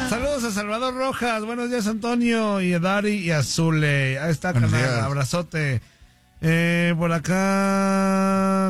Saludos a Salvador Rojas, buenos días Antonio, y a Dari y a Zule. Ahí está, Buenos canal, días. abrazote. Por acá,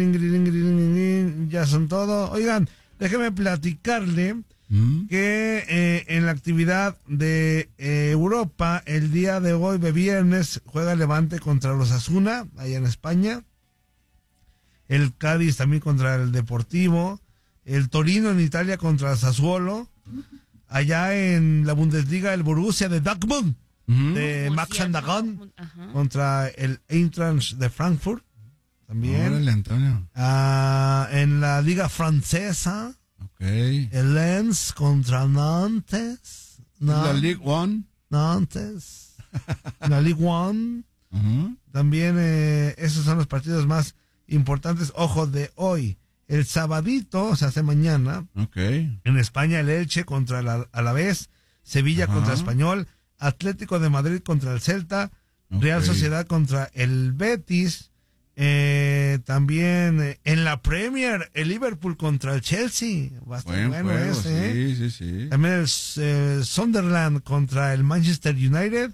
ya son todo. Oigan, déjeme platicarle que en la actividad de Europa, el día de hoy, de viernes, juega Levante contra los Osasuna, allá en España. El Cádiz también contra el Deportivo. El Torino en Italia contra el Sassuolo. Allá en la Bundesliga, el Borussia de Dortmund, de Max Andagon, contra el Eintracht de Frankfurt. También. Órale, Antonio. En la Liga Francesa, el Lens contra Nantes. La Ligue 1. Nantes. La Ligue 1. También esos son los partidos más importantes. Ojo, de hoy. El sabadito, se hace mañana. En España, el Elche contra el Alavés. Sevilla contra Español. Atlético de Madrid contra el Celta. Real Sociedad contra el Betis. También en la Premier, el Liverpool contra el Chelsea. Va a estar bueno juego, ese, sí. También el Sunderland contra el Manchester United.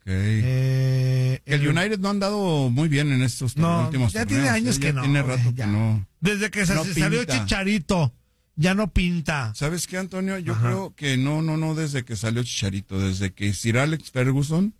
El United no ha andado muy bien en estos últimos ya torneos. Tiene años que no. Tiene rato que no. Desde que no salió pinta. Chicharito, ya no pinta. ¿Sabes qué, Antonio? Yo creo que no desde que salió Chicharito, desde que Sir Alex Ferguson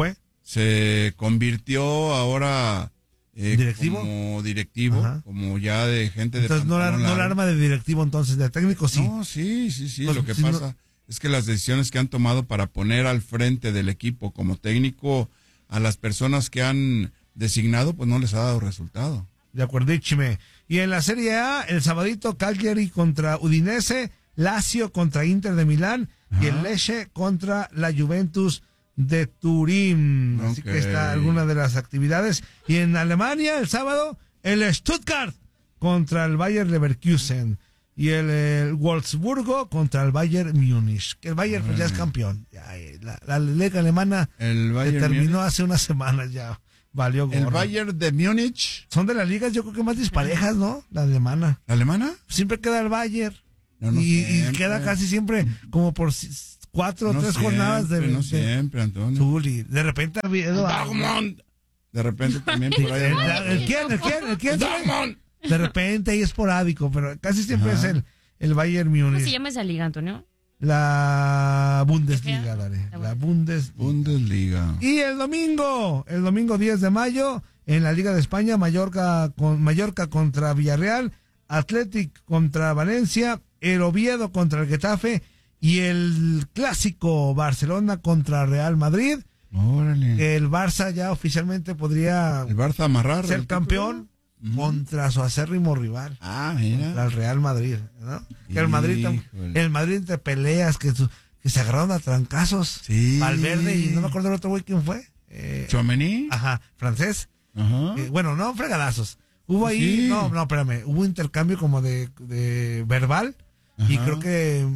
se convirtió ahora ¿directivo? Como directivo, como ya de gente de entonces no la arma de directivo, entonces de técnico sí. No, sí. Pues, lo que pasa es que las decisiones que han tomado para poner al frente del equipo como técnico a las personas que han designado, pues no les ha dado resultado. De acuerdísime. Y en la Serie A, el sabadito, Cagliari contra Udinese, Lazio contra Inter de Milán y el Lecce contra la Juventus de Turín. Así que está alguna de las actividades. Y en Alemania, el sábado, el Stuttgart contra el Bayer Leverkusen y el Wolfsburgo contra el Bayern Múnich. Que el Bayern pues, ya es campeón. Ya, la liga alemana terminó hace unas semanas ya. Valió gorro. El Bayern de Múnich. Son de las ligas, yo creo que más disparejas, ¿no? La alemana. ¿La alemana? Siempre queda el Bayern. No y queda casi siempre como por 4 o 3 jornadas de... No siempre, Antonio. Zuli. De repente ha habido... Dortmund. De repente también por ahí. ¿El quién? Dortmund. De repente ahí esporádico, pero casi siempre es el Bayern Múnich. ¿Cómo se llama esa liga, Antonio? La Bundesliga, dale. La Bundesliga. Y el domingo 10 de mayo, en la Liga de España, Mallorca contra Villarreal, Athletic contra Valencia, el Oviedo contra el Getafe y el clásico Barcelona contra Real Madrid. Órale. El Barça ya oficialmente podría amarrar ser campeón contra su acérrimo rival. Mira. Contra el Real Madrid, ¿no? Que el Madrid entre peleas que se agarraron a trancazos. Sí. Valverde y no me acuerdo el otro güey quién fue. Tchouaméni. Francés. Bueno, no fregadazos. Hubo ahí, espérame, hubo intercambio como de verbal y creo que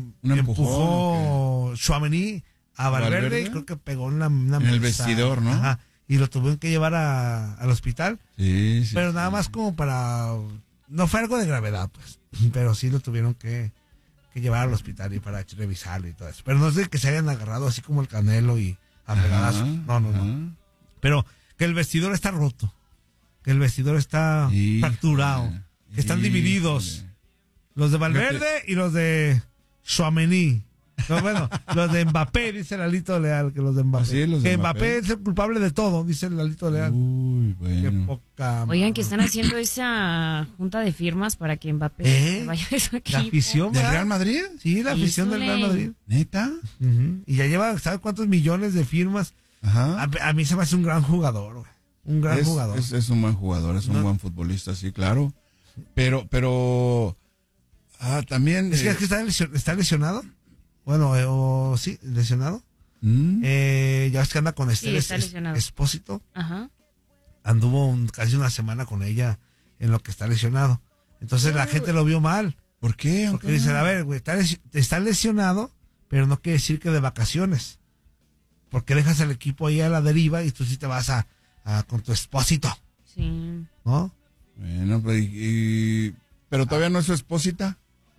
empujó Tchouaméni a Valverde y creo que pegó una en el vestidor, ¿no? Y lo tuvieron que llevar al hospital. Sí. Pero nada más como para... No fue algo de gravedad, pues. Pero sí lo tuvieron que llevar al hospital y para revisarlo y todo eso. Pero no es de que se hayan agarrado así como el Canelo y a pegadazos. No. Pero que el vestidor está roto. Que el vestidor está fracturado. Que están divididos. Los de Valverde y los de Tchouaméni. No, bueno, los de Mbappé, dice Lalito Leal, que los de Mbappé. Que Mbappé es el culpable de todo, dice Lalito Leal. Uy, bueno. Qué poca... Oigan, que están haciendo esa junta de firmas para que Mbappé se vaya de su equipo. ¿La afición del Real Madrid? Sí, la afición del Real Madrid. ¿Neta? Y ya lleva, ¿sabes cuántos millones de firmas? A mí se me hace un gran jugador, güey. Un gran jugador. Es un buen jugador, es un buen futbolista, sí, claro. Pero también... Es que está lesionado. Bueno, sí, lesionado. Ya ves que anda con Espósito. Anduvo casi una semana con ella en lo que está lesionado. Entonces la gente lo vio mal. ¿Por qué? Porque dicen, a ver, güey, está lesionado, pero no quiere decir que de vacaciones. Porque dejas el equipo ahí a la deriva y tú sí te vas con tu Espósito. Sí. ¿No? Bueno, pero todavía no es su esposita.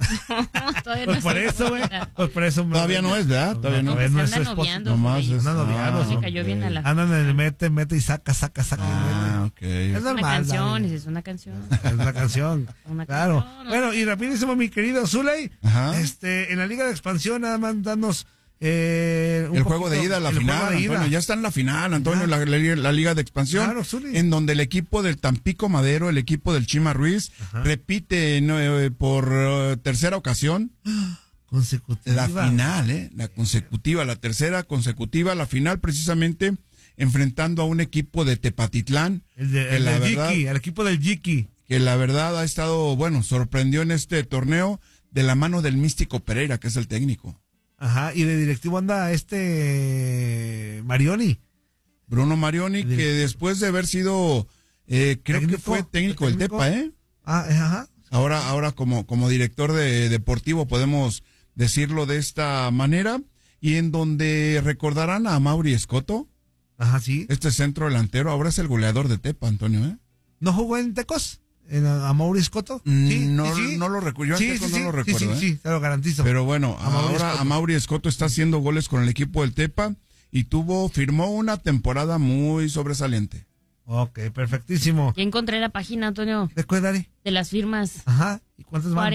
Todavía no Pues por es eso, güey. Pues por eso. Todavía no es, ¿verdad? Todavía no. Se es andan esposo. noviando. Nomás por ahí. es- Andan noviando. Se cayó bien a la... Andan en el mete y saca. Ah, ok. Es Es una normal. canción, Dani. es una canción. Es una canción. Una Claro. canción. Bueno, y rapidísimo, mi querido Zuley. Ajá. En la Liga de Expansión, nada más danos El juego de ida, la final, Antonio. Ya está en la final, Antonio, la Liga de Expansión. Claro, Zuli. En donde el equipo del Tampico Madero, el equipo del Chima Ruiz, repite por tercera ocasión consecutiva. la final, la consecutiva, la tercera consecutiva, la final precisamente enfrentando a un equipo de Tepatitlán. El equipo del Yiki. Que la verdad ha estado, sorprendió en este torneo de la mano del Místico Pereira, que es el técnico. Ajá, y de directivo anda Marioni. Bruno Marioni, que después de haber sido, creo que fue técnico del Tepa, Ajá. Ahora como director deportivo podemos decirlo de esta manera, y en donde recordarán a Mauri Escoto, Ajá, sí. este centro delantero, ahora es el goleador de Tepa, Antonio, ¿No jugó en Tecos? ¿A Mauri Escoto? No lo recuerdo, yo en Tecos no lo recuerdo. Sí, te lo garantizo. Pero bueno, ahora Escoto. a Mauri Escoto está haciendo goles con el equipo del Tepa y firmó una temporada muy sobresaliente. Ok, perfectísimo. Ya encontré la página, Antonio, ¿De qué, Dari? de las firmas. Ajá. ¿Y cuántas van?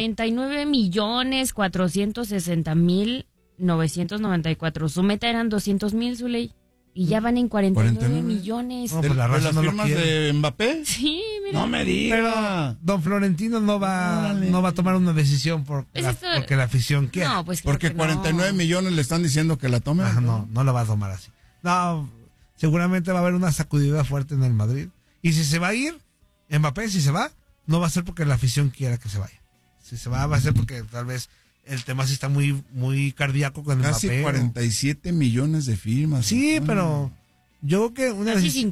49,460,994. Su meta eran 200,000, Zuley. Y ya van en 49 millones. No, pues la ¿De raza las no lo firmas quiere. de Mbappé? Sí, mira. No me diga. Pero don Florentino no va a tomar una decisión porque la afición quiere. No, pues claro Porque que no. 49 millones le están diciendo que la tome. Ajá, no la va a tomar así. No, seguramente va a haber una sacudida fuerte en el Madrid. Y si se va a ir, Mbappé, si se va, no va a ser porque la afición quiera que se vaya. Si se va a ser porque tal vez el tema sí está muy, muy cardíaco con Casi Mbappé. 47 millones de firmas. Sí, Antonio. pero yo creo que una Casi decisión-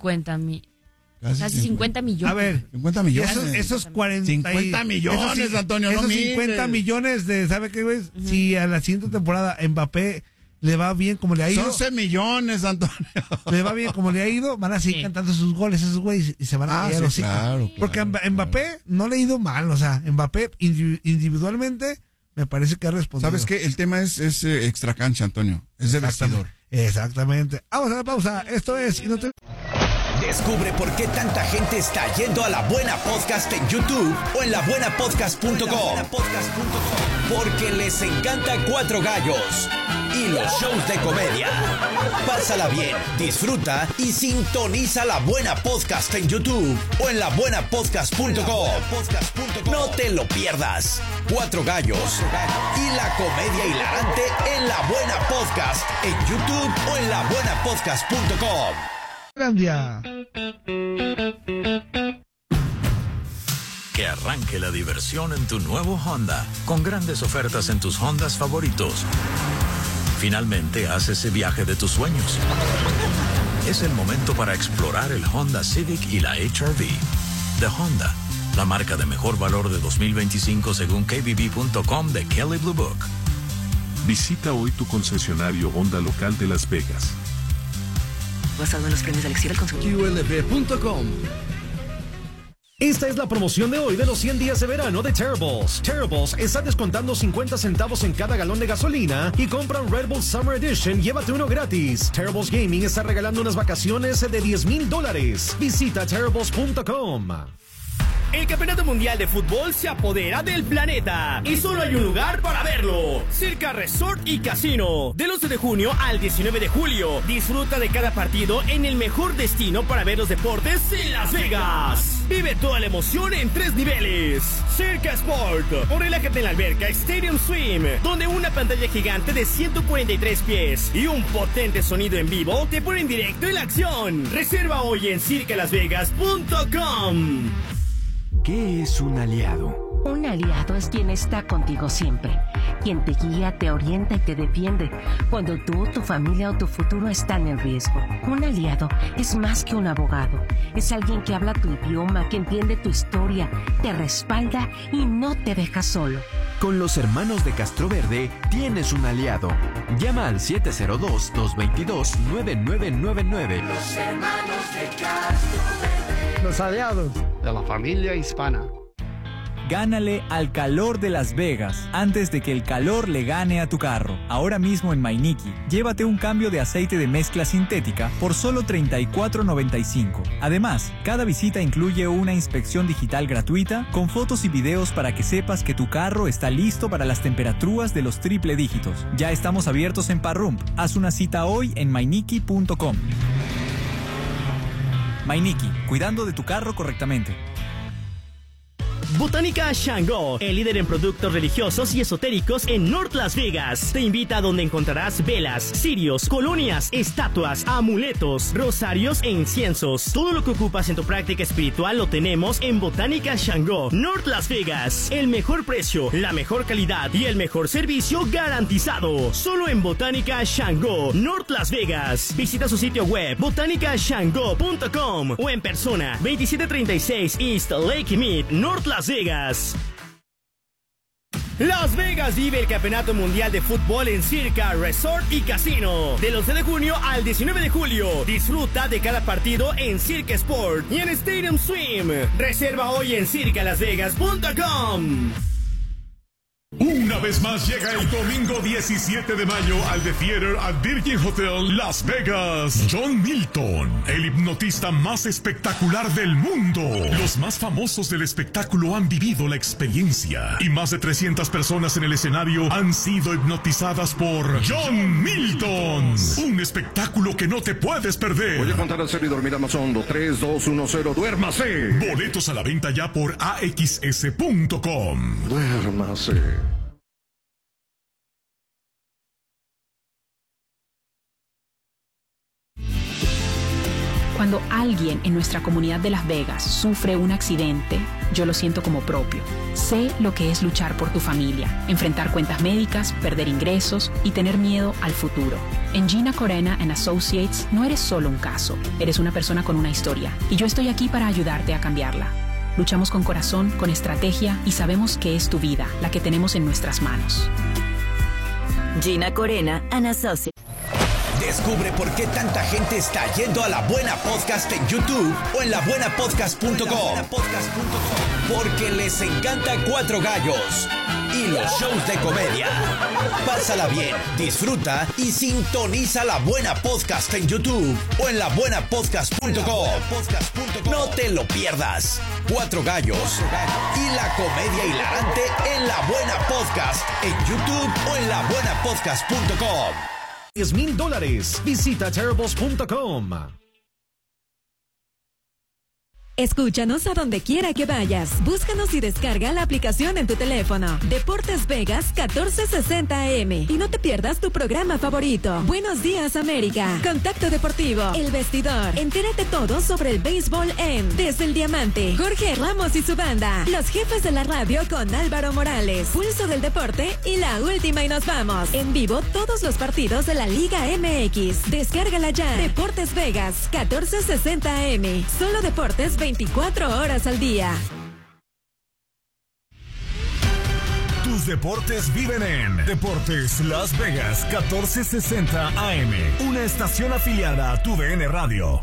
50 millones. A ver, 50 millones. esos 40 50 millones, esos, Antonio, no esos mires. 50 millones de, ¿sabe qué, güey? Si a la siguiente temporada Mbappé le va bien como le ha ido, 11 millones, Antonio. le va bien como le ha ido, van a seguir Sí. cantando sus goles esos güeyes y se van a callar los hocico. claro. Porque a Mbappé no le ha ido mal, o sea, Mbappé individualmente me parece que ha respondido. ¿Sabes qué? El tema es extra cancha, Antonio. Es de vestidor. Exactamente. Vamos a la pausa. Esto es... y no te- Descubre por qué tanta gente está yendo a La Buena Podcast en YouTube o en labuenapodcast.com. Porque les encanta Cuatro Gallos y los shows de comedia. Pásala bien, disfruta y sintoniza La Buena Podcast en YouTube o en labuenapodcast.com. No te lo pierdas. Cuatro Gallos y la comedia hilarante en La Buena Podcast en YouTube o en labuenapodcast.com. Grandia. Que arranque la diversión en tu nuevo Honda, con grandes ofertas en tus Hondas favoritos. Finalmente haz ese viaje de tus sueños. Es el momento para explorar el Honda Civic y la HR-V. De Honda, la marca de mejor valor de 2025 según KBB.com de Kelley Blue Book. Visita hoy tu concesionario Honda local de Las Vegas. Basado en los premios de Elixir al consumidor. QLB.com. Esta es la promoción de hoy de los 100 días de verano de Terribles. Terribles está descontando 50 centavos en cada galón de gasolina y compra un Red Bull Summer Edition, llévate uno gratis. Terribles Gaming está regalando unas vacaciones de $10,000. Visita Terribles.com. El Campeonato Mundial de Fútbol se apodera del planeta y solo hay un lugar para verlo. Circa Resort y Casino. Del 11 de junio al 19 de julio. Disfruta de cada partido en el mejor destino para ver los deportes en Las Vegas. Vive toda la emoción en 3 niveles. Circa Sport. O relájate en la alberca Stadium Swim, donde una pantalla gigante de 143 pies y un potente sonido en vivo te ponen directo en la acción. Reserva hoy en circalasvegas.com. ¿Qué es un aliado? Un aliado es quien está contigo siempre, quien te guía, te orienta y te defiende cuando tú, tu familia o tu futuro están en riesgo. Un aliado es más que un abogado, es alguien que habla tu idioma, que entiende tu historia, te respalda y no te deja solo. Con los hermanos de Castroverde tienes un aliado. Llama al 702-222-9999. Los hermanos de Castroverde. Los aliados de la familia hispana. Gánale al calor de Las Vegas antes de que el calor le gane a tu carro. Ahora mismo en Mainiki, llévate un cambio de aceite de mezcla sintética por solo $34.95. Además, cada visita incluye una inspección digital gratuita con fotos y videos para que sepas que tu carro está listo para las temperaturas de los triple dígitos. Ya estamos abiertos en Parrump. Haz una cita hoy en mainiki.com. Mainiki, cuidando de tu carro correctamente. Botánica Shango, el líder en productos religiosos y esotéricos en North Las Vegas. Te invita a donde encontrarás velas, cirios, colonias, estatuas, amuletos, rosarios e inciensos. Todo lo que ocupas en tu práctica espiritual lo tenemos en Botánica Shango, North Las Vegas. El mejor precio, la mejor calidad y el mejor servicio garantizado. Solo en Botánica Shango, North Las Vegas. Visita su sitio web botanicashango.com o en persona 2736 East Lake Mead, North Las Vegas. Las Vegas vive el Campeonato Mundial de Fútbol en Circa Resort y Casino. Del 11 de junio al 19 de julio. Disfruta de cada partido en Circa Sport y en Stadium Swim. Reserva hoy en circalasvegas.com. Una vez más llega el domingo 17 de mayo al The Theater at Virgin Hotel Las Vegas. John Milton, el hipnotista más espectacular del mundo. Los más famosos del espectáculo han vivido la experiencia y más de 300 personas en el escenario han sido hipnotizadas por John Milton. Un espectáculo que no te puedes perder. Voy a contar al cero y dormirá más hondo. 3, 2, 1, 0, duérmase. Boletos a la venta ya por axs.com. Duérmase. Cuando alguien en nuestra comunidad de Las Vegas sufre un accidente, yo lo siento como propio. Sé lo que es luchar por tu familia, enfrentar cuentas médicas, perder ingresos y tener miedo al futuro. En Gina Corena & Associates no eres solo un caso, eres una persona con una historia y yo estoy aquí para ayudarte a cambiarla. Luchamos con corazón, con estrategia y sabemos que es tu vida la que tenemos en nuestras manos. Gina Corena & Associates. Descubre por qué tanta gente está yendo a La Buena Podcast en YouTube o en labuenapodcast.com. Porque les encanta Cuatro Gallos y los shows de comedia. Pásala bien, disfruta y sintoniza La Buena Podcast en YouTube o en labuenapodcast.com. No te lo pierdas. Cuatro Gallos y la comedia hilarante en La Buena Podcast en YouTube o en labuenapodcast.com. $10,000. Visita terribles.com. Escúchanos a donde quiera que vayas. Búscanos y descarga la aplicación en tu teléfono. Deportes Vegas 1460 AM. Y no te pierdas tu programa favorito. Buenos días, América. Contacto Deportivo. El Vestidor. Entérate todo sobre el béisbol en Desde el Diamante. Jorge Ramos y su banda. Los jefes de la radio con Álvaro Morales. Pulso del Deporte y La Última y nos vamos. En vivo todos los partidos de la Liga MX. Descárgala ya. Deportes Vegas 1460 AM. Solo deportes 24 horas al día. Tus deportes viven en Deportes Las Vegas 1460 AM, una estación afiliada a tu DN Radio.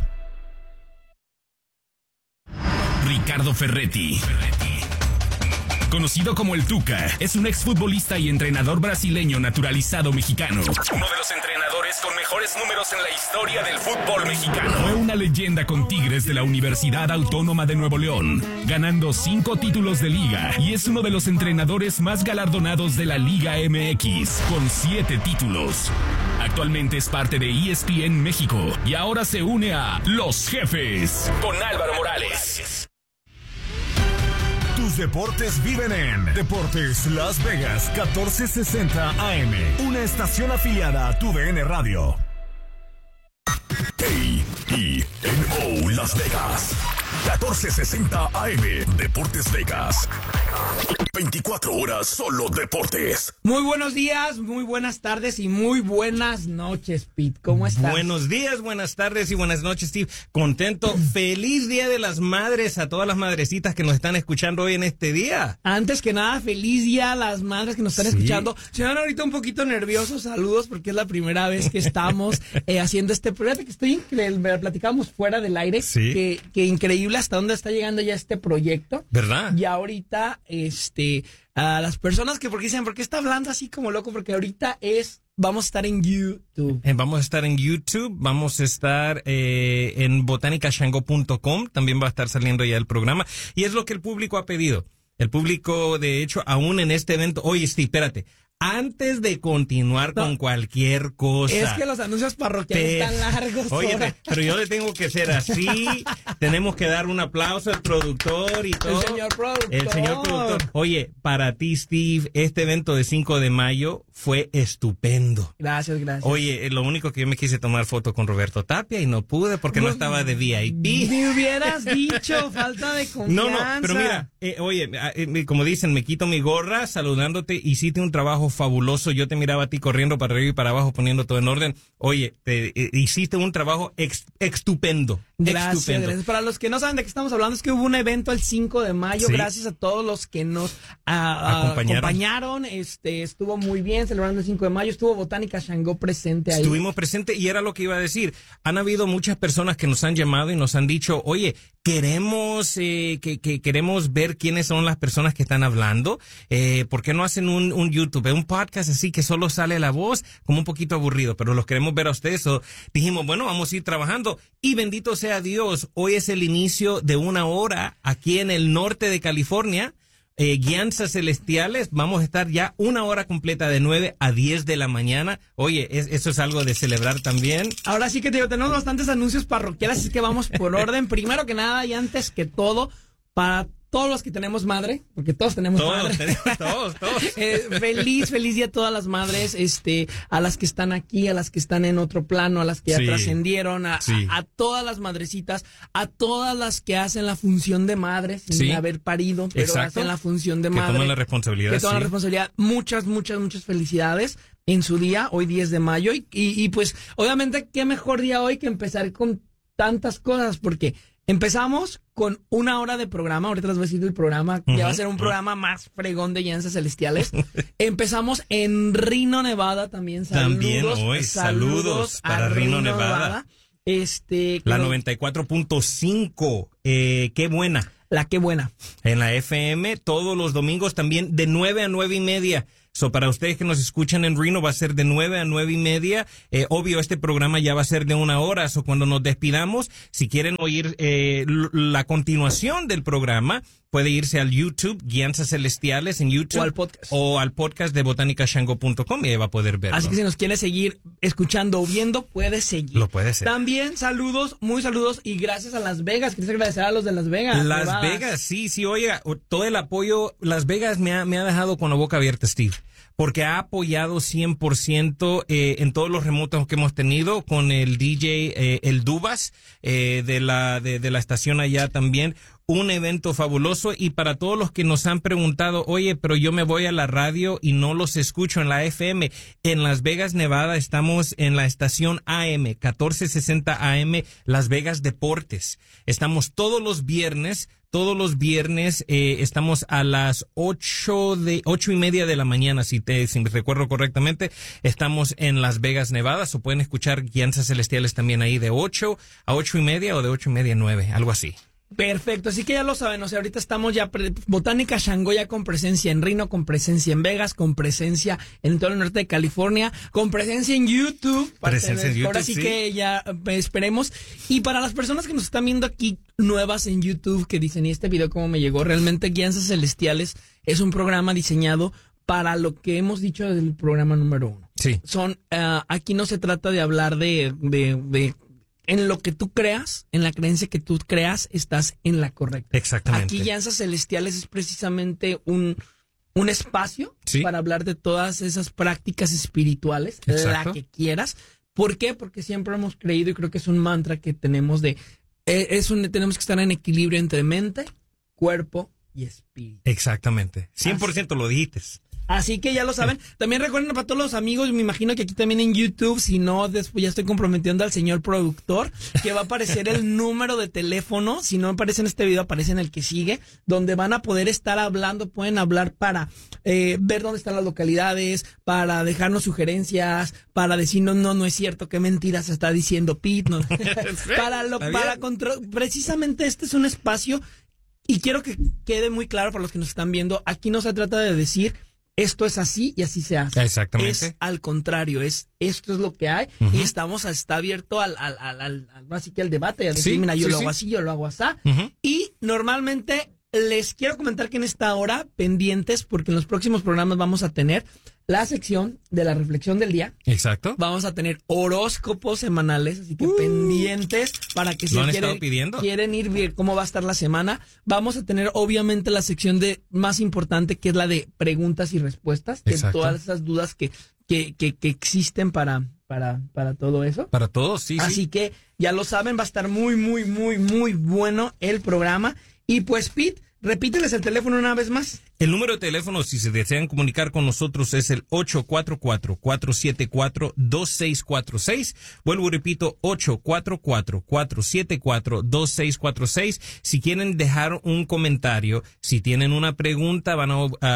Ricardo Ferretti, conocido como el Tuca, es un exfutbolista y entrenador brasileño naturalizado mexicano. Uno de los entrenadores con mejores números en la historia del fútbol mexicano. Fue una leyenda con Tigres de la Universidad Autónoma de Nuevo León, ganando 5 títulos de liga y es uno de los entrenadores más galardonados de la Liga MX, con 7 títulos. Actualmente es parte de ESPN México y ahora se une a Los Jefes con Álvaro Morales. Tus deportes viven en Deportes Las Vegas 1460 AM, una estación afiliada a tu DN Radio. KENO Las Vegas 1460 AM, Deportes Vegas. 24 horas solo deportes. Muy buenos días, muy buenas tardes y muy buenas noches, Pete. ¿Cómo estás? Buenos días, buenas tardes y buenas noches, Steve. Contento. Feliz Día de las Madres a todas las madrecitas que nos están escuchando hoy en este día. Antes que nada, feliz día a las madres que nos están escuchando. Se van ahorita un poquito nerviosos, saludos, porque es la primera vez que estamos haciendo este proyecto, que estoy increíble. Platicábamos fuera del aire, que increíble hasta dónde está llegando ya este proyecto. ¿Verdad? Y ahorita, a las personas que porque dicen, ¿por qué está hablando así como loco? Porque ahorita vamos a estar en YouTube. Vamos a estar en YouTube, vamos a estar en botanicashango.com, también va a estar saliendo ya el programa. Y es lo que el público ha pedido. El público, de hecho, aún en este evento, oye, Steve, espérate. Antes de continuar con cualquier cosa. Es que los anuncios parroquiales están largos. Oye, pero yo le tengo que ser así. Tenemos que dar un aplauso al productor y todo. El señor productor. Oye, para ti, Steve, este evento de 5 de mayo fue estupendo. Gracias. Oye, lo único que yo me quise tomar foto con Roberto Tapia y no pude porque no estaba de VIP. Me hubieras dicho, falta de confianza. No, pero mira, como dicen, me quito mi gorra saludándote, hiciste un trabajo fabuloso. Yo te miraba a ti corriendo para arriba y para abajo poniendo todo en orden. Oye, hiciste un trabajo estupendo. Gracias. Para los que no saben de qué estamos hablando, es que hubo un evento el 5 de mayo. Sí. Gracias a todos los que nos acompañaron. Estuvo muy bien celebrando el 5 de mayo. Estuvo Botánica Shango presente ahí. Estuvimos presentes y era lo que iba a decir. Han habido muchas personas que nos han llamado y nos han dicho, oye, queremos ver quiénes son las personas que están hablando. ¿Por qué no hacen un YouTube, un podcast así que solo sale la voz? Como un poquito aburrido, pero los queremos ver a ustedes. Dijimos, bueno, vamos a ir trabajando y bendito sea Dios. Hoy es el inicio de 1 hora aquí en el norte de California. Guianzas Celestiales, vamos a estar ya 1 hora completa de 9 a 10 de la mañana. Oye, eso es algo de celebrar también. Ahora sí que tenemos bastantes anuncios parroquiales, así que vamos por orden. Primero que nada y antes que todo, para todos los que tenemos madre, porque todos tenemos madre. Todos. Feliz día a todas las madres, a las que están aquí, a las que están en otro plano, a las que ya trascendieron, a todas las madrecitas, a todas las que hacen la función de madre sin haber parido, pero hacen la función de madre. Que toman la responsabilidad. Muchas felicidades en su día, hoy 10 de mayo, y pues obviamente qué mejor día hoy que empezar con tantas cosas, porque empezamos con 1 hora de programa. Ahorita les voy a decir el programa. Ya va a ser un programa más fregón de Guianzas Celestiales. Empezamos en Reno, Nevada también. Saludos para Reno, Nevada. La 94.5. Qué buena. Qué buena. En la FM todos los domingos también de 9 a 9 y media. Para ustedes que nos escuchan en Reno va a ser de 9 a 9 y media. Obvio, este programa ya va a ser de 1 hora. Cuando nos despidamos, si quieren oír la continuación del programa, puede irse al YouTube, Guianzas Celestiales en YouTube. O al podcast de botanicashango.com y ahí va a poder verlo. Así que si nos quiere seguir escuchando o viendo, puede seguir. Lo puede ser. También saludos y gracias a Las Vegas. Quieres agradecer a los de Las Vegas. Las Vegas, sí, oiga, todo el apoyo. Las Vegas me ha dejado con la boca abierta, Steve. Porque ha apoyado 100% en todos los remotos que hemos tenido con el DJ, el Dubas, de la estación allá también. Un evento fabuloso, y para todos los que nos han preguntado, oye, pero yo me voy a la radio y no los escucho en la FM. En Las Vegas, Nevada, estamos en la estación AM, 1460 AM, Las Vegas Deportes. Estamos todos los viernes, estamos a las 8:30 de la mañana, si me recuerdo correctamente. Estamos en Las Vegas, Nevada, o pueden escuchar Guianzas Celestiales también ahí de 8 a 8:30 o de 8:30 a 9, algo así. Perfecto, así que ya lo saben, ahorita estamos ya Botánica Shango ya con presencia en Reno, con presencia en Vegas, con presencia en todo el norte de California, con presencia en YouTube. Ahora sí que ya esperemos. Y para las personas que nos están viendo aquí nuevas en YouTube, que dicen, ¿y este video cómo me llegó? Realmente Guianzas Celestiales es un programa diseñado para lo que hemos dicho desde el programa número 1. Sí. Aquí no se trata de hablar de en lo que tú creas, en la creencia que tú creas, estás en la correcta. Exactamente. Aquí Guianzas Celestiales es precisamente un espacio para hablar de todas esas prácticas espirituales, la que quieras. ¿Por qué? Porque siempre hemos creído, y creo que es un mantra que tenemos tenemos que estar en equilibrio entre mente, cuerpo y espíritu. Exactamente. 100% lo dijiste. Así que ya lo saben. También recuerden para todos los amigos, me imagino que aquí también en YouTube, si no, después ya estoy comprometiendo al señor productor, que va a aparecer el número de teléfono. Si no aparece en este video, aparece en el que sigue, donde van a poder estar hablando, pueden hablar para ver dónde están las localidades, para dejarnos sugerencias, para decirnos no es cierto, qué mentiras está diciendo Pete, no. Precisamente este es un espacio, y quiero que quede muy claro para los que nos están viendo, aquí no se trata de decir esto es así y así se hace. Exactamente. Es al contrario, esto es lo que hay, y está abierto así que al debate, a decir, mira, yo lo hago así, yo lo hago así. Y normalmente les quiero comentar que en esta hora, pendientes, porque en los próximos programas vamos a tener la sección de la reflexión del día. Exacto. Vamos a tener horóscopos semanales, así que pendientes para que si quieren ir ver cómo va a estar la semana. Vamos a tener obviamente la sección más importante, que es la de preguntas y respuestas, de todas esas dudas que existen para todo eso. Para todos, sí. Así que ya lo saben, va a estar muy, muy, muy, muy bueno el programa. Y pues, Pete, repíteles el teléfono una vez más. El número de teléfono, si se desean comunicar con nosotros, es el 844-474-2646. Vuelvo y repito, 844-474-2646. Si quieren dejar un comentario, si tienen una pregunta, van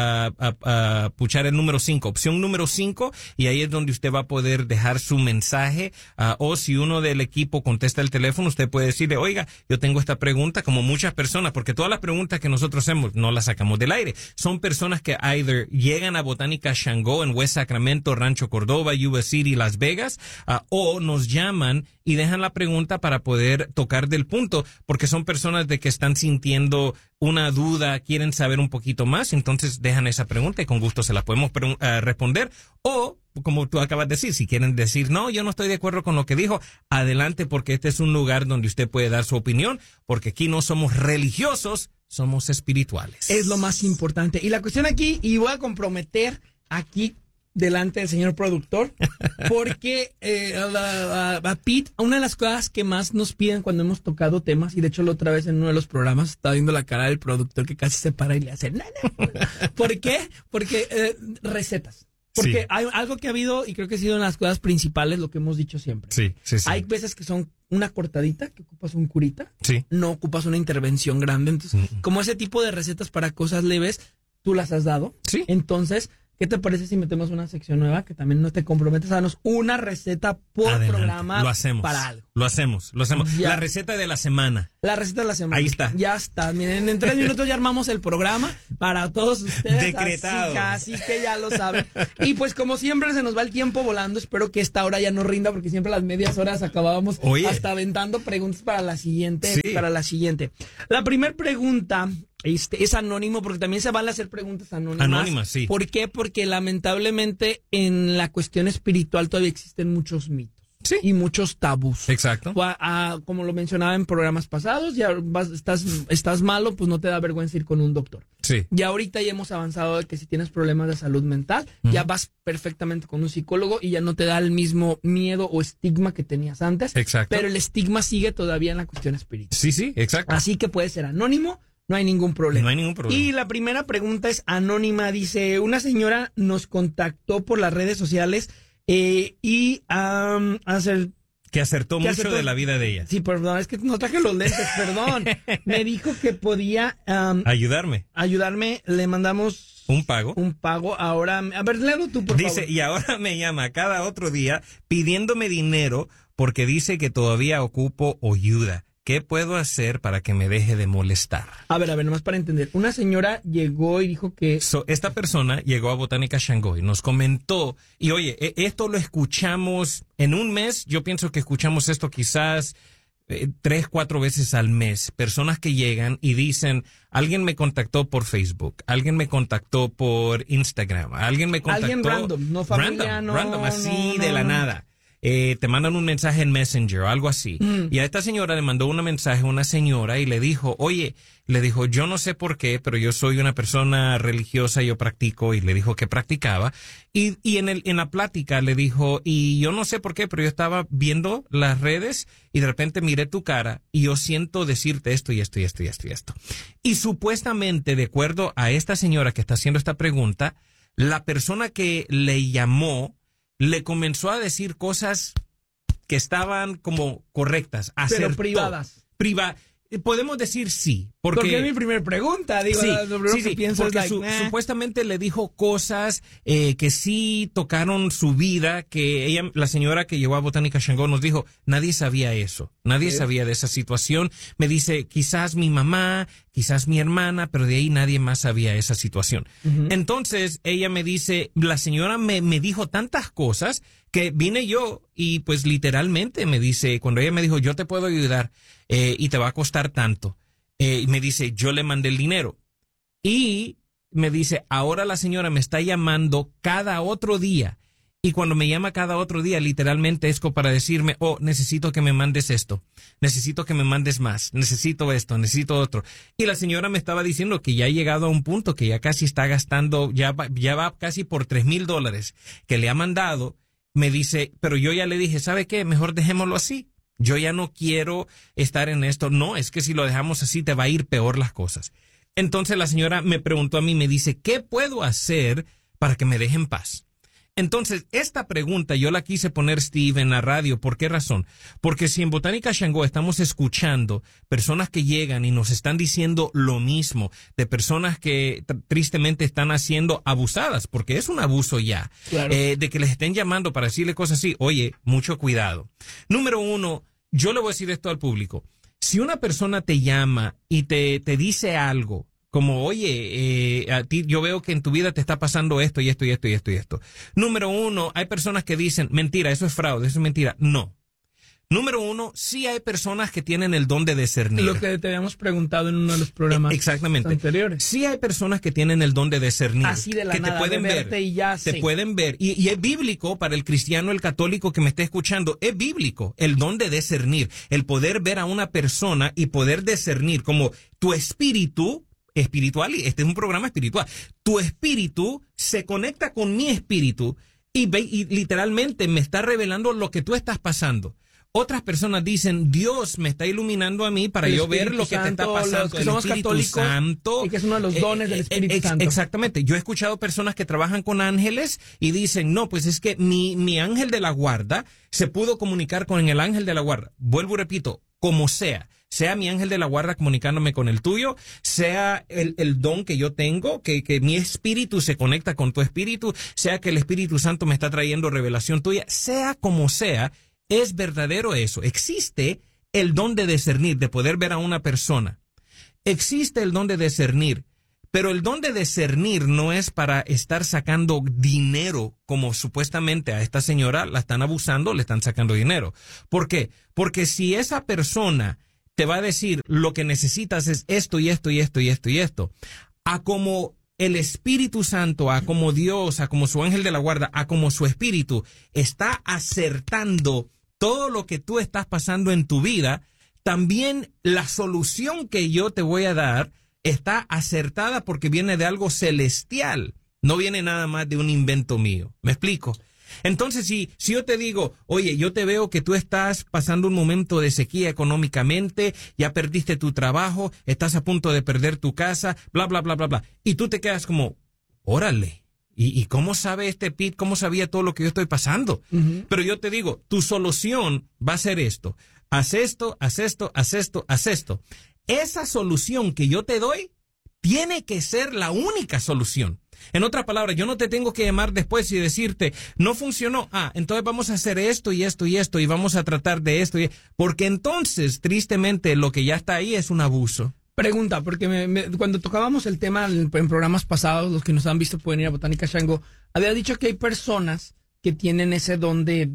a puchar el número 5, opción número 5, y ahí es donde usted va a poder dejar su mensaje. O si uno del equipo contesta el teléfono, usted puede decirle, oiga, yo tengo esta pregunta, como muchas personas, porque todas las preguntas que nosotros hacemos no las sacamos del aire. Son personas que either llegan a Botánica Shango en West Sacramento, Rancho Cordova, US City, Las Vegas, o nos llaman y dejan la pregunta para poder tocar del punto, porque son personas de que están sintiendo una duda, quieren saber un poquito más, entonces dejan esa pregunta y con gusto se la podemos responder. O, como tú acabas de decir, si quieren decir, no, yo no estoy de acuerdo con lo que dijo, adelante, porque este es un lugar donde usted puede dar su opinión, porque aquí no somos religiosos, somos espirituales. Es lo más importante. Y la cuestión aquí, y voy a comprometer aquí delante del señor productor, porque a Pete, una de las cosas que más nos piden cuando hemos tocado temas, y de hecho la otra vez en uno de los programas estaba viendo la cara del productor que casi se para y le hace ¿Por qué? Porque recetas. Porque hay algo que ha habido, y creo que ha sido una de las cosas principales, lo que hemos dicho siempre. Sí. Hay veces que son una cortadita, que ocupas un curita. Sí. No ocupas una intervención grande. Entonces, como ese tipo de recetas para cosas leves, tú las has dado. Sí. Entonces, ¿qué te parece si metemos una sección nueva que también no te comprometes a darnos una receta por programa? Lo hacemos. Para algo. Lo hacemos. Ya. La receta de la semana. La receta de la semana. Ahí está. Ya está. Miren, en 3 minutos ya armamos el programa para todos ustedes. Decretado. Así que ya lo saben. Y pues como siempre se nos va el tiempo volando. Espero que esta hora ya no rinda, porque siempre a las medias horas acabábamos hasta aventando preguntas para la siguiente. Sí. La primera pregunta es anónimo, porque también se van a hacer preguntas anónimas. Anónimas, sí. ¿Por qué? Porque lamentablemente en la cuestión espiritual todavía existen muchos mitos. Sí. Y muchos tabús. Exacto. Como lo mencionaba en programas pasados, ya estás malo, pues no te da vergüenza ir con un doctor. Sí. Y ahorita ya hemos avanzado de que si tienes problemas de salud mental, ya vas perfectamente con un psicólogo y ya no te da el mismo miedo o estigma que tenías antes. Exacto. Pero el estigma sigue todavía en la cuestión espiritual. Sí, exacto. Así que puede ser anónimo. No hay ningún problema. No hay ningún problema. Y la primera pregunta es anónima. Dice, una señora nos contactó por las redes sociales que acertó mucho de la vida de ella. Sí, perdón, es que no traje los lentes, perdón. Me dijo que podía ayudarme. Le mandamos un pago. Ahora, a ver, léelo tú, por favor. Dice, y ahora me llama cada otro día pidiéndome dinero porque dice que todavía ocupo ayuda. ¿Qué puedo hacer para que me deje de molestar? A ver, nomás para entender. Una señora llegó y dijo que... Esta persona llegó a Botánica Shango y nos comentó, y oye, esto lo escuchamos en un mes, yo pienso que escuchamos esto quizás 3-4 veces al mes. Personas que llegan y dicen, alguien me contactó por Facebook, alguien me contactó por Instagram, alguien me contactó... Alguien random, no familia, random, así de la nada. te mandan un mensaje en Messenger o algo así. Y a esta señora le mandó un mensaje a una señora y le dijo, oye, yo no sé por qué, pero yo soy una persona religiosa, yo practico, y le dijo que practicaba. Y en la plática le dijo, y yo no sé por qué, pero yo estaba viendo las redes y de repente miré tu cara y yo siento decirte esto y esto y esto y esto y esto. Y supuestamente, de acuerdo a esta señora que está haciendo esta pregunta, la persona que le llamó le comenzó a decir cosas que estaban como correctas. Pero privadas. Podemos decir sí. Porque es mi primera pregunta. Digo, sí, lo primero que pienso es supuestamente le dijo cosas que sí tocaron su vida, que ella, la señora que llevó a Botánica Shango nos dijo, nadie sabía eso. Nadie sabía de esa situación. Me dice, quizás mi mamá, quizás mi hermana, pero de ahí nadie más sabía esa situación. Entonces ella me dice, la señora me dijo tantas cosas que vine yo y pues literalmente me dice, cuando ella me dijo, yo te puedo ayudar y te va a costar tanto. Y me dice, yo le mandé el dinero. Y me dice, ahora la señora me está llamando cada otro día. Y cuando me llama cada otro día, literalmente es como para decirme, oh, necesito que me mandes esto. Necesito que me mandes más. Necesito esto, necesito otro. Y la señora me estaba diciendo que ya ha llegado a un punto que ya casi está gastando, ya va casi por $3,000 que le ha mandado. Me dice, pero yo ya le dije, ¿sabe qué? Mejor dejémoslo así. Yo ya no quiero estar en esto. No, es que si lo dejamos así te va a ir peor las cosas. Entonces la señora me preguntó a mí, me dice, ¿qué puedo hacer para que me deje en paz? Entonces, esta pregunta yo la quise poner, Steve, en la radio. ¿Por qué razón? Porque si en Botánica Shango estamos escuchando personas que llegan y nos están diciendo lo mismo, de personas que tristemente están siendo abusadas, porque es un abuso ya, claro. De que les estén llamando para decirle cosas así, oye, mucho cuidado. Número uno, yo le voy a decir esto al público. Si una persona te llama y te dice algo, como, oye, a ti yo veo que en tu vida te está pasando esto y esto y esto y esto y esto. Número uno, hay personas que dicen, mentira, eso es fraude, eso es mentira. No. Número uno, sí hay personas que tienen el don de discernir. Lo que te habíamos preguntado en uno de los programas anteriores. Sí hay personas que tienen el don de discernir. Así de la que nada, te pueden ver. Y ya te pueden ver. Y es bíblico para el cristiano, el católico que me esté escuchando. Es bíblico el don de discernir. El poder ver a una persona y poder discernir como tu espíritu espiritual, y este es un programa espiritual, tu espíritu se conecta con mi espíritu y literalmente me está revelando lo que tú estás pasando. Otras personas dicen, Dios me está iluminando a mí para yo ver lo que te está pasando. Los que somos católicos, y que es uno de los dones del Espíritu Santo. Exactamente. Yo he escuchado personas que trabajan con ángeles y dicen, no, pues es que mi ángel de la guarda se pudo comunicar con el ángel de la guarda. Vuelvo y repito, como sea mi ángel de la guarda comunicándome con el tuyo, sea el don que yo tengo, que mi espíritu se conecta con tu espíritu, sea que el Espíritu Santo me está trayendo revelación tuya, sea como sea, es verdadero eso. Existe el don de discernir, de poder ver a una persona. Existe el don de discernir, pero el don de discernir no es para estar sacando dinero, como supuestamente a esta señora la están abusando, le están sacando dinero. ¿Por qué? Porque si esa persona te va a decir lo que necesitas es esto y esto y esto y esto y esto, a como el Espíritu Santo, a como Dios, a como su ángel de la guarda, a como su espíritu está acertando todo lo que tú estás pasando en tu vida, también la solución que yo te voy a dar está acertada porque viene de algo celestial, no viene nada más de un invento mío. ¿Me explico? Entonces, si yo te digo, oye, yo te veo que tú estás pasando un momento de sequía económicamente, ya perdiste tu trabajo, estás a punto de perder tu casa, bla, bla, bla, bla, bla, y tú te quedas como, órale, ¿y cómo sabe este Pete? ¿Cómo sabía todo lo que yo estoy pasando? Pero yo te digo, tu solución va a ser esto. Haz esto, haz esto, haz esto, haz esto. Esa solución que yo te doy tiene que ser la única solución. En otras palabras, yo no te tengo que llamar después y decirte, no funcionó, entonces vamos a hacer esto y esto y esto y vamos a tratar de esto, porque entonces, tristemente, lo que ya está ahí es un abuso. Pregunta, porque cuando tocábamos el tema en programas pasados, los que nos han visto pueden ir a Botánica Shango, había dicho que hay personas que tienen ese don de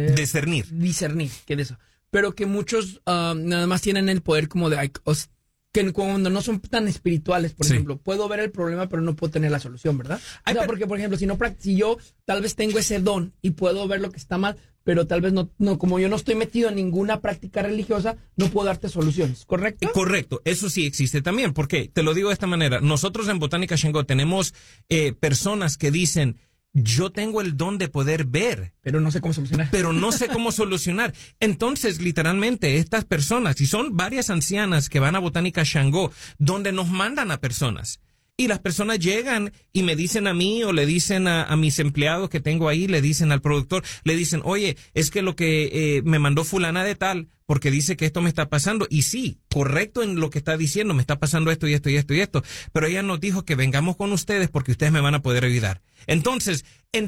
discernir, que de eso, pero que muchos nada más tienen el poder como de que cuando no son tan espirituales, por ejemplo, puedo ver el problema, pero no puedo tener la solución, ¿verdad? Porque, por ejemplo, si yo tal vez tengo ese don y puedo ver lo que está mal, pero tal vez no, como yo no estoy metido en ninguna práctica religiosa, no puedo darte soluciones, ¿correcto? Correcto, eso sí existe también, porque te lo digo de esta manera, nosotros en Botánica Shango tenemos personas que dicen, yo tengo el don de poder ver. Pero no sé cómo solucionar. Entonces, literalmente, estas personas, y son varias ancianas que van a Botánica Shango, donde nos mandan a personas. Y las personas llegan y me dicen a mí o le dicen a mis empleados que tengo ahí, le dicen al productor, le dicen, oye, es que lo que me mandó fulana de tal, porque dice que esto me está pasando. Y sí, correcto en lo que está diciendo, me está pasando esto y esto y esto y esto. Pero ella nos dijo que vengamos con ustedes porque ustedes me van a poder ayudar. Entonces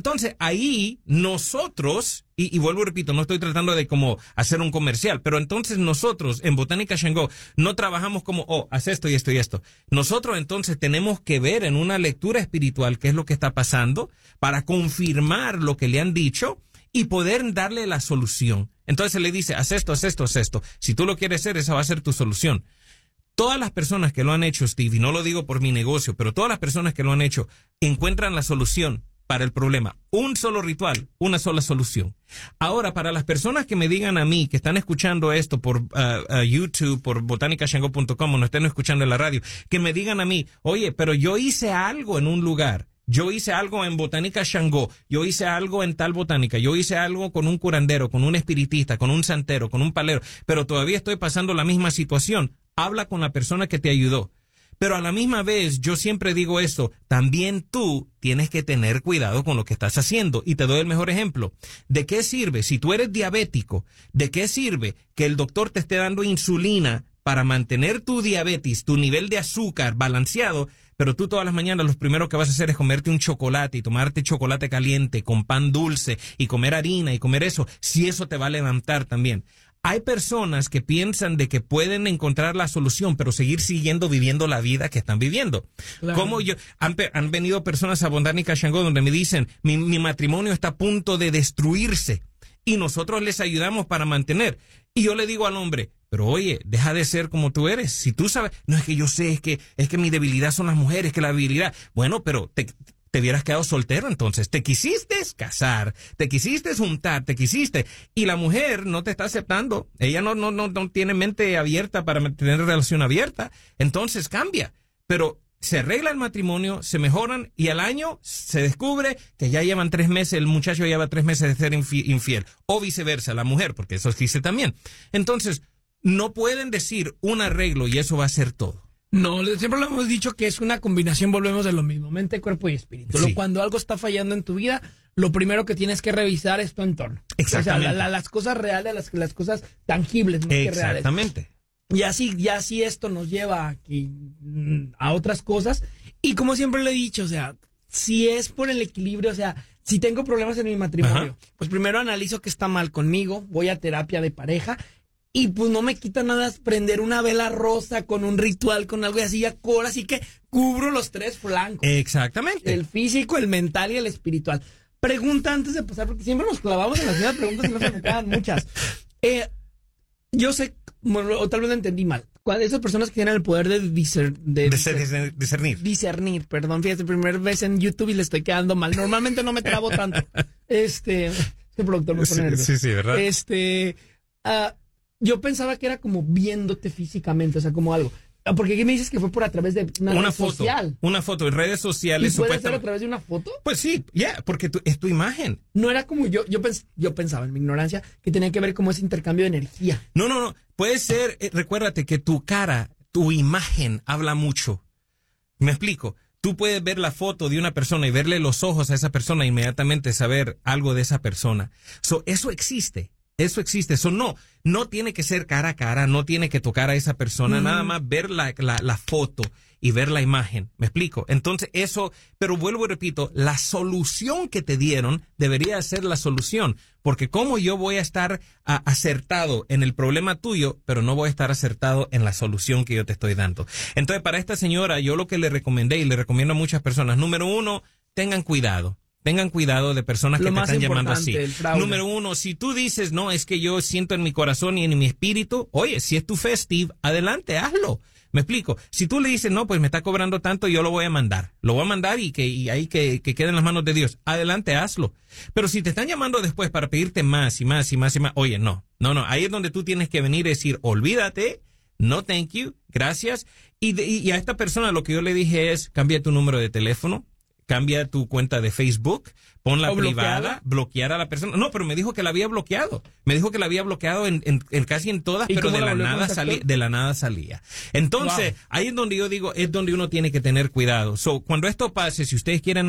ahí nosotros, y vuelvo y repito, no estoy tratando de como hacer un comercial, pero entonces nosotros en Botánica Shango no trabajamos como, haz esto y esto y esto. Nosotros entonces tenemos que ver en una lectura espiritual qué es lo que está pasando para confirmar lo que le han dicho y poder darle la solución. Entonces le dice, haz esto, haz esto, haz esto. Si tú lo quieres hacer, esa va a ser tu solución. Todas las personas que lo han hecho, Steve, y no lo digo por mi negocio, pero todas las personas que lo han hecho encuentran la solución para el problema. Un solo ritual, una sola solución. Ahora, para las personas que me digan a mí, que están escuchando esto por YouTube, por botanicashango.com, o no estén escuchando en la radio, que me digan a mí, oye, pero yo hice algo en un lugar. Yo hice algo en Botánica Shango, yo hice algo en tal botánica, yo hice algo con un curandero, con un espiritista, con un santero, con un palero, pero todavía estoy pasando la misma situación. Habla con la persona que te ayudó. Pero a la misma vez, yo siempre digo esto, también tú tienes que tener cuidado con lo que estás haciendo. Y te doy el mejor ejemplo. ¿De qué sirve, si tú eres diabético, de qué sirve que el doctor te esté dando insulina para mantener tu diabetes, tu nivel de azúcar balanceado, pero tú todas las mañanas lo primero que vas a hacer es comerte un chocolate y tomarte chocolate caliente con pan dulce y comer harina y comer eso, si eso te va a levantar también? Hay personas que piensan de que pueden encontrar la solución, pero seguir viviendo la vida que están viviendo. Claro. Como han venido personas a Botánica Shango donde me dicen, mi matrimonio está a punto de destruirse y nosotros les ayudamos para mantener. Y yo le digo al hombre, pero oye, deja de ser como tú eres. Si tú sabes, no es que yo sé, es que mi debilidad son las mujeres, que la debilidad. Bueno, pero te hubieras quedado soltero entonces. Te quisiste casar, te quisiste juntar, y la mujer no te está aceptando. Ella no tiene mente abierta para tener relación abierta. Entonces cambia. Pero se arregla el matrimonio, se mejoran y al año se descubre que ya llevan 3 meses, el muchacho lleva 3 meses de ser infiel. O viceversa, la mujer, porque eso existe también. Entonces, no pueden decir un arreglo y eso va a ser todo. No, siempre lo hemos dicho que es una combinación, volvemos de lo mismo, mente, cuerpo y espíritu. Sí. Cuando algo está fallando en tu vida, lo primero que tienes que revisar es tu entorno. Exactamente. O sea, las cosas reales, las cosas tangibles, más que reales. Exactamente. Y así esto nos lleva a otras cosas. Y como siempre le he dicho, o sea, si es por el equilibrio, o sea, si tengo problemas en mi matrimonio, pues primero analizo qué está mal conmigo, voy a terapia de pareja. Y pues no me quita nada prender una vela rosa con un ritual, con algo así, así que cubro los 3 flancos. Exactamente. El físico, el mental y el espiritual. Pregunta antes de pasar, porque siempre nos clavamos en las mismas preguntas y nos me quedan muchas. Yo sé, o tal vez lo entendí mal. Esas personas que tienen el poder de discernir. Discernir, perdón, fíjate, primera vez en YouTube y le estoy quedando mal. Normalmente no me trabo tanto. Este productor me pone nervioso. Sí, ¿verdad? Yo pensaba que era como viéndote físicamente, o sea, como algo. Porque aquí me dices que fue por a través de una foto social. Una foto en redes sociales. ¿Y puede ser a través de una foto? Pues sí, porque es tu imagen. No era como yo pensaba en mi ignorancia que tenía que ver como ese intercambio de energía. No. Puede ser, recuérdate que tu cara, tu imagen habla mucho. ¿Me explico? Tú puedes ver la foto de una persona y verle los ojos a esa persona e inmediatamente saber algo de esa persona. Eso existe. Eso existe. Eso no tiene que ser cara a cara, no tiene que tocar a esa persona, nada más ver la foto y ver la imagen. ¿Me explico? Entonces eso, pero vuelvo y repito, la solución que te dieron debería ser la solución, porque cómo yo voy a estar acertado en el problema tuyo, pero no voy a estar acertado en la solución que yo te estoy dando. Entonces para esta señora yo lo que le recomendé y le recomiendo a muchas personas, número 1, tengan cuidado. tengan cuidado de personas que te están llamando así. Número 1, si tú dices, no, es que yo siento en mi corazón y en mi espíritu, oye, si es tu fe, Steve, adelante, hazlo. Me explico. Si tú le dices, no, pues me está cobrando tanto, yo lo voy a mandar. Lo voy a mandar y ahí que quede en las manos de Dios. Adelante, hazlo. Pero si te están llamando después para pedirte más y más y más y más, oye, no. Ahí es donde tú tienes que venir y decir, olvídate, no thank you, gracias. Y a esta persona lo que yo le dije es, cambia tu número de teléfono, cambia tu cuenta de Facebook, ponla privada, bloquear a la persona. No, pero me dijo que la había bloqueado. Me dijo que la había bloqueado en casi en todas, pero de la nada salía. Entonces, ahí es donde yo digo, es donde uno tiene que tener cuidado. Cuando esto pase, si ustedes quieren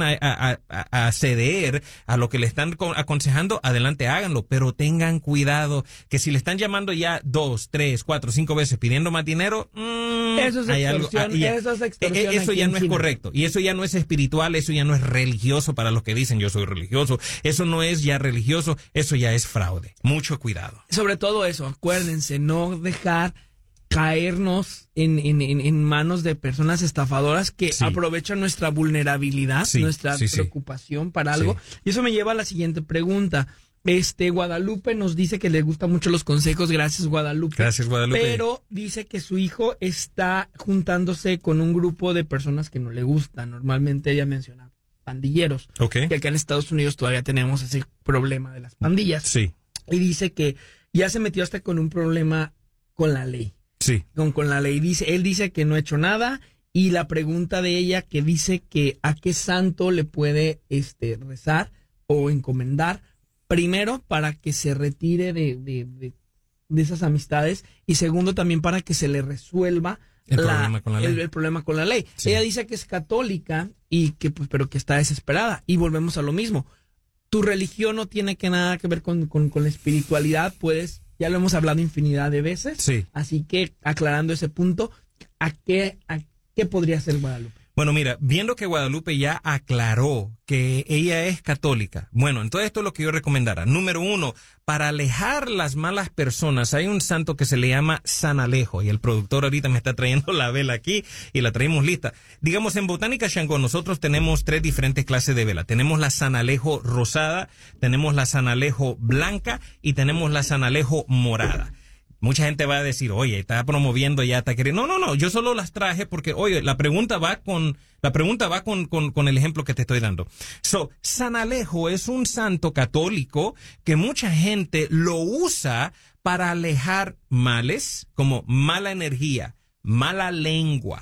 a ceder a lo que le están aconsejando, adelante, háganlo, pero tengan cuidado que si le están llamando ya 2, 3, 4, 5 veces pidiendo más dinero, eso es extorsión, eso ya no es correcto. Y eso ya no es espiritual, eso ya no es religioso para los que dicen yo soy religioso. Eso no es ya religioso, eso ya es fraude. Mucho cuidado. Sobre todo eso, acuérdense, no dejar caernos en manos de personas estafadoras que aprovechan nuestra vulnerabilidad, nuestra preocupación para algo. Y eso me lleva a la siguiente pregunta. Guadalupe nos dice que le gustan mucho los consejos. Gracias, Guadalupe. Gracias, Guadalupe. Pero dice que su hijo está juntándose con un grupo de personas que no le gustan. Normalmente ella menciona pandilleros. Okay. Que acá en Estados Unidos todavía tenemos ese problema de las pandillas. Sí. Y dice que ya se metió hasta con un problema con la ley. Sí. Con la ley. Él dice que no ha hecho nada. Y la pregunta de ella que dice que a qué santo le puede rezar o encomendar. Primero, para que se retire de esas amistades. Y segundo, también para que se le resuelva el problema con la ley. Sí. Ella dice que es católica y que pero que está desesperada. Y volvemos a lo mismo. Tu religión no tiene nada que ver con la espiritualidad. Ya lo hemos hablado infinidad de veces. Sí. Así que, aclarando ese punto, ¿a qué podría ser Guadalupe? Bueno, mira, viendo que Guadalupe ya aclaró que ella es católica, bueno, entonces esto es lo que yo recomendara. Número 1, para alejar las malas personas, hay un santo que se le llama San Alejo, y el productor ahorita me está trayendo la vela aquí y la traemos lista. Digamos, en Botánica Xangó nosotros tenemos 3 diferentes clases de vela. Tenemos la San Alejo rosada, tenemos la San Alejo blanca y tenemos la San Alejo morada. Mucha gente va a decir, oye, está promoviendo ya, está queriendo. No, yo solo las traje porque, oye, la pregunta va con el ejemplo que te estoy dando. San Alejo es un santo católico que mucha gente lo usa para alejar males, como mala energía, mala lengua,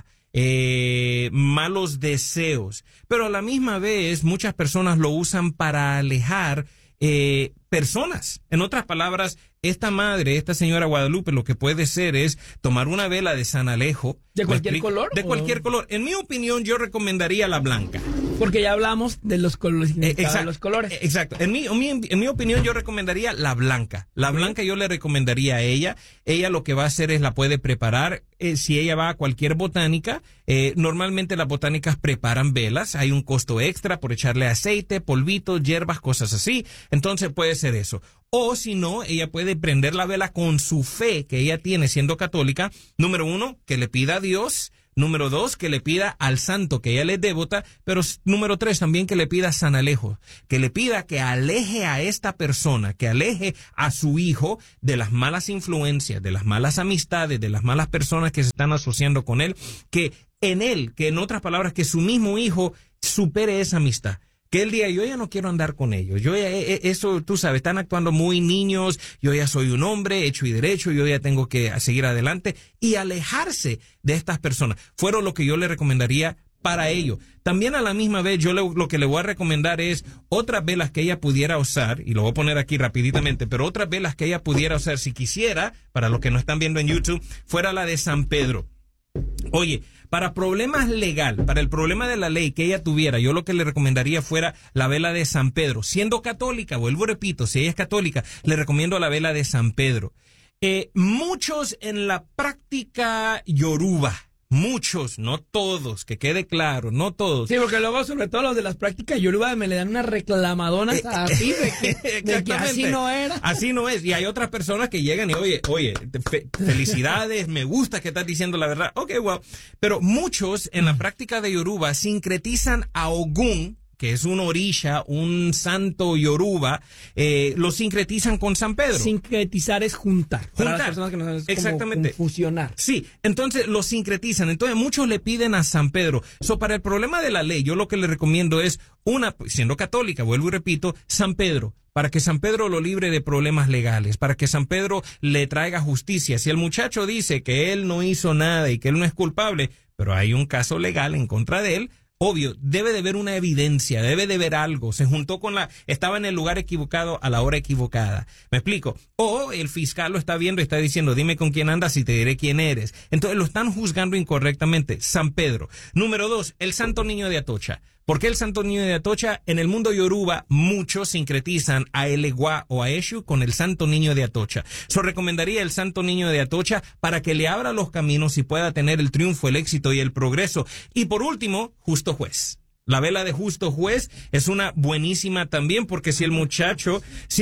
malos deseos. Pero a la misma vez, muchas personas lo usan para alejar personas. En otras palabras, esta señora Guadalupe, lo que puede ser es tomar una vela de San Alejo. ¿De cualquier color? De cualquier color. En mi opinión, yo recomendaría la blanca. Porque ya hablamos de los colores. Exacto. En mi opinión, yo recomendaría la blanca. La blanca yo le recomendaría a ella. Ella lo que va a hacer es la puede preparar. Si ella va a cualquier botánica, normalmente las botánicas preparan velas. Hay un costo extra por echarle aceite, polvito, hierbas, cosas así. Entonces puede ser eso. O si no, ella puede prender la vela con su fe que ella tiene siendo católica. Número 1, que le pida a Dios. Número 2, que le pida al santo que ella le es devota. Pero número 3, también que le pida a San Alejo. Que le pida que aleje a esta persona, que aleje a su hijo de las malas influencias, de las malas amistades, de las malas personas que se están asociando con él. Que en otras palabras, que su mismo hijo supere esa amistad. Que él diga, yo ya no quiero andar con ellos. Eso, tú sabes, están actuando muy niños. Yo ya soy un hombre hecho y derecho. Yo ya tengo que seguir adelante y alejarse de estas personas. Fueron lo que yo le recomendaría para ello. También a la misma vez, yo lo que le voy a recomendar es otras velas que ella pudiera usar, y lo voy a poner aquí rapiditamente, pero otras velas que ella pudiera usar, si quisiera, para los que no están viendo en YouTube, fuera la de San Pedro. Oye, para problemas para el problema de la ley que ella tuviera, yo lo que le recomendaría fuera la vela de San Pedro. Siendo católica, vuelvo repito, si ella es católica, le recomiendo la vela de San Pedro. Muchos en la práctica yoruba, muchos, no todos, que quede claro, no todos. Sí, porque luego, sobre todo los de las prácticas yoruba, me le dan unas reclamadonas a ti de que así no era. Así no es. Y hay otras personas que llegan y, oye, felicidades, me gusta que estás diciendo la verdad. Ok, well. Pero muchos en la práctica de yoruba sincretizan a Ogún, que es un orisha, un santo yoruba, lo sincretizan con San Pedro. Sincretizar es juntar. Para las personas que no saben, es exactamente. como fusionar. Sí, entonces lo sincretizan. Entonces muchos le piden a San Pedro. Para el problema de la ley, yo lo que le recomiendo es siendo católica, vuelvo y repito, San Pedro. Para que San Pedro lo libre de problemas legales, para que San Pedro le traiga justicia. Si el muchacho dice que él no hizo nada y que él no es culpable, pero hay un caso legal en contra de él, obvio, debe de haber una evidencia, debe de haber algo. Se juntó estaba en el lugar equivocado a la hora equivocada. ¿Me explico? O el fiscal lo está viendo y está diciendo, dime con quién andas y te diré quién eres. Entonces lo están juzgando incorrectamente. San Pedro. Número 2, el Santo Niño de Atocha. ¿Por qué el Santo Niño de Atocha? En el mundo yoruba, muchos sincretizan a Elegua o a Eshu con el Santo Niño de Atocha. Recomendaría el Santo Niño de Atocha para que le abra los caminos y pueda tener el triunfo, el éxito y el progreso. Y por último, Justo Juez. La vela de Justo Juez es una buenísima también, porque si el muchacho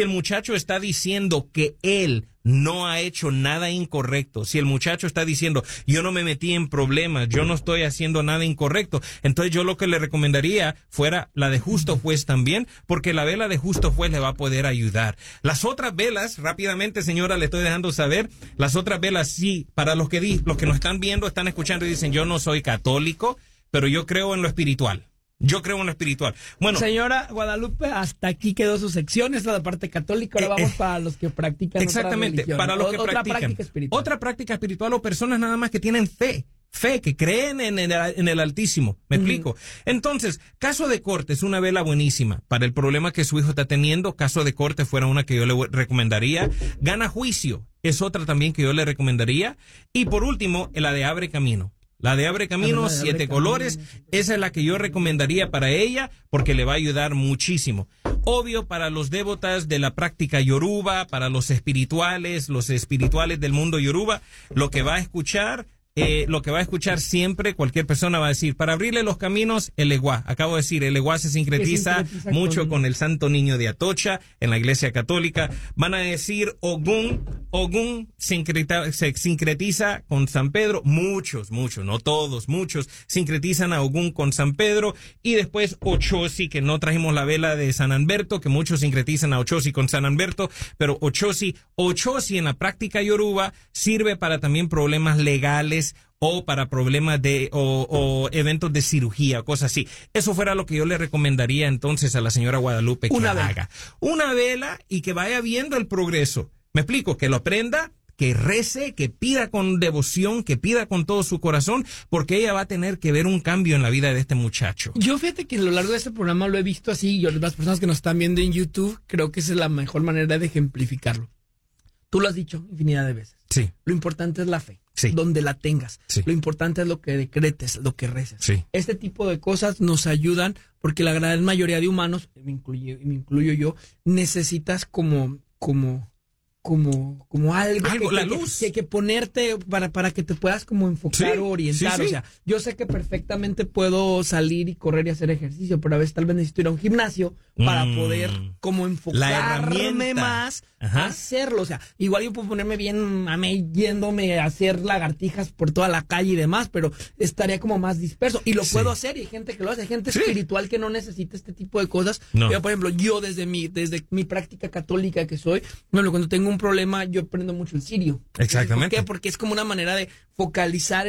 está diciendo que él no ha hecho nada incorrecto, si el muchacho está diciendo yo no me metí en problemas, yo no estoy haciendo nada incorrecto, entonces yo lo que le recomendaría fuera la de Justo Juez también, porque la vela de Justo Juez le va a poder ayudar. Las otras velas, rápidamente señora, le estoy dejando saber, las otras velas sí, para los que nos están viendo, están escuchando y dicen yo no soy católico, pero yo creo en lo espiritual. Yo creo en lo espiritual. Bueno, señora Guadalupe, hasta aquí quedó su sección. Esta es la parte católica. Ahora vamos para los que practican. Exactamente, para los que otra practican. Práctica espiritual. Otra práctica espiritual o personas nada más que tienen fe, que creen en el Altísimo. ¿Me explico? Entonces, caso de corte es una vela buenísima para el problema que su hijo está teniendo. Caso de corte fuera una que yo le recomendaría. Gana juicio es otra también que yo le recomendaría. Y por último, la de Abre Camino. La de Abre Camino, 7 colores, esa es la que yo recomendaría para ella porque le va a ayudar muchísimo. Obvio, para los dévotas de la práctica yoruba, para los espirituales del mundo yoruba, lo que va a escuchar siempre, cualquier persona va a decir, para abrirle los caminos, el Elegua. Acabo de decir, el Elegua se sincretiza mucho con el Santo Niño de Atocha en la Iglesia Católica. Van a decir Ogún se sincretiza con San Pedro. Muchos, no todos, muchos sincretizan a Ogún con San Pedro. Y después Ochosi, que no trajimos la vela de San Alberto, que muchos sincretizan a Ochosi con San Alberto, pero Ochosi en la práctica yoruba sirve para también problemas legales o para problemas o eventos de cirugía, cosas así. Eso fuera lo que yo le recomendaría entonces a la señora Guadalupe que haga. Una vela y que vaya viendo el progreso. Me explico, que lo aprenda, que rece, que pida con devoción, que pida con todo su corazón, porque ella va a tener que ver un cambio en la vida de este muchacho. Yo fíjate que a lo largo de este programa lo he visto así, y las personas que nos están viendo en YouTube, creo que esa es la mejor manera de ejemplificarlo. Tú lo has dicho infinidad de veces. Sí. Lo importante es la fe. Sí. Donde la tengas. Sí. Lo importante es lo que decretes, lo que reces. Sí. Este tipo de cosas nos ayudan porque la gran mayoría de humanos, me incluyo yo, necesitas como algo la luz. Que ponerte para que te puedas como enfocar o orientar. O sea, yo sé que perfectamente puedo salir y correr y hacer ejercicio, pero a veces tal vez necesito ir a un gimnasio para poder como enfocarme más a hacerlo. O sea, igual yo puedo ponerme bien yéndome a hacer lagartijas por toda la calle y demás, pero estaría como más disperso. Y lo puedo hacer, y hay gente que lo hace, hay gente espiritual que no necesita este tipo de cosas. No. Yo, por ejemplo, desde mi práctica católica que soy, bueno, cuando tengo un problema, yo aprendo mucho el sirio. Exactamente. ¿Por qué? Porque es como una manera de focalizar